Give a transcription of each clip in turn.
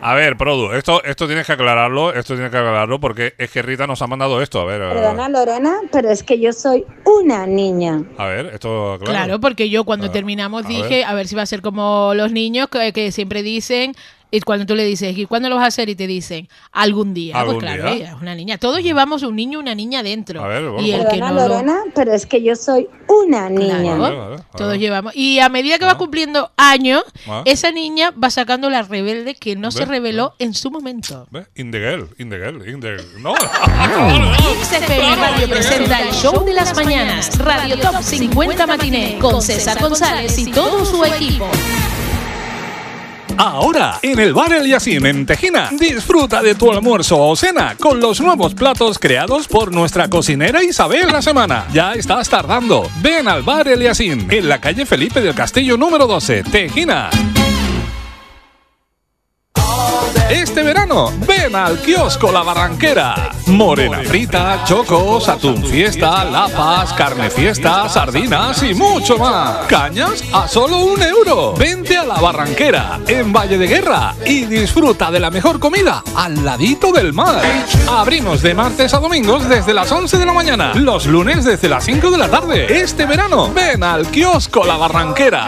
A ver, Produ, esto tienes que aclararlo, porque es que Rita nos ha mandado esto. A ver. Perdona, Lorena, pero es que yo soy una niña. A ver, esto, claro. Claro, porque yo cuando terminamos dije, a ver si va a ser como los niños que siempre dicen, y cuando tú le dices, ¿y cuándo lo vas a hacer? Y te dicen, algún día. ¿Algún pues claro, día? ella es una niña. Todos llevamos un niño y una niña dentro. A ver, bueno, y el Perdona, que no Lorena, pero es que yo soy una niña. Claro, todos llevamos. Y a medida que va cumpliendo años, esa niña va sacando la rebelde que no se reveló en su momento. In the girl. No. XFM Radio presenta el show de las mañanas, Radio Top 50 Matiné, con César González y todo su equipo. Ahora, en el Bar El Yacine en Tejina, disfruta de tu almuerzo o cena con los nuevos platos creados por nuestra cocinera Isabel La Semana. Ya estás tardando. Ven al Bar El Yacine, en la calle Felipe del Castillo número 12, Tejina. Este verano, ven al kiosco La Barranquera. Morena frita, chocos, atún fiesta, lapas, carne fiesta, sardinas y mucho más. Cañas a solo €1. Vente a La Barranquera, en Valle de Guerra, y disfruta de la mejor comida al ladito del mar. Abrimos de martes a domingos desde las 11 de la mañana, los lunes desde las 5 de la tarde. Este verano, ven al kiosco La Barranquera.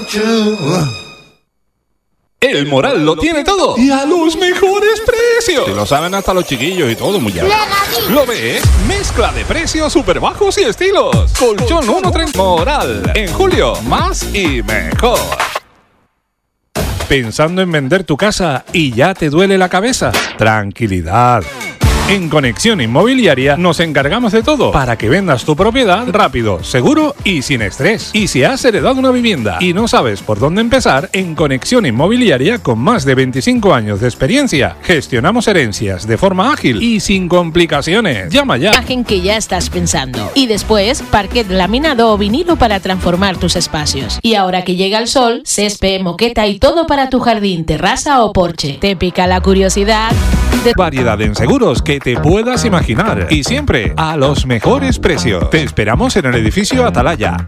El Moral lo tiene todo y a los mejores precios. Si lo saben hasta los chiquillos y todo, muy ya. ¿Lo ves? Mezcla de precios super bajos y estilos. Colchón 1.30 Moral. En julio, más y mejor. ¿Pensando en vender tu casa y ya te duele la cabeza? Tranquilidad. En Conexión Inmobiliaria nos encargamos de todo para que vendas tu propiedad rápido, seguro y sin estrés. Y si has heredado una vivienda y no sabes por dónde empezar, en Conexión Inmobiliaria, con más de 25 años de experiencia, gestionamos herencias de forma ágil y sin complicaciones. Llama ya. Imagen que ya estás pensando. Y después, parquet laminado o vinilo para transformar tus espacios. Y ahora que llega el sol, césped, moqueta y todo para tu jardín, terraza o porche. ¿Te pica la curiosidad? Variedad en seguros que te puedas imaginar y siempre a los mejores precios. Te esperamos en el edificio Atalaya.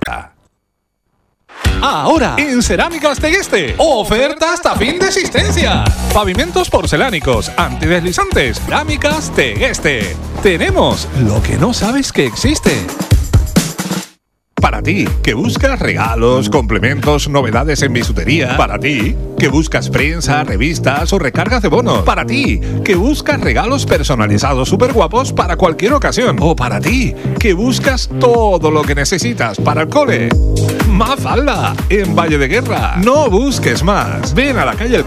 Ahora, en Cerámicas Tegueste, oferta hasta fin de existencia. Pavimentos porcelánicos, antideslizantes, Cerámicas Tegueste. Tenemos lo que no sabes que existe. Para ti, que buscas regalos, complementos, novedades en bisutería. Para ti, que buscas prensa, revistas o recargas de bono. Para ti, que buscas regalos personalizados súper guapos para cualquier ocasión. O para ti, que buscas todo lo que necesitas para el cole. Mafalda, en Valle de Guerra. No busques más. Ven a la calle